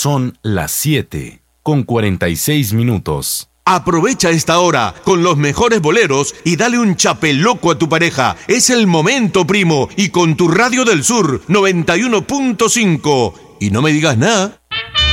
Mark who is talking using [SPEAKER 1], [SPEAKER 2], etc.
[SPEAKER 1] Son las 7:46.
[SPEAKER 2] Aprovecha esta hora con los mejores boleros y dale un chapeloco a tu pareja. Es el momento, primo, y con tu Radio del Sur 91.5. Y no me digas nada.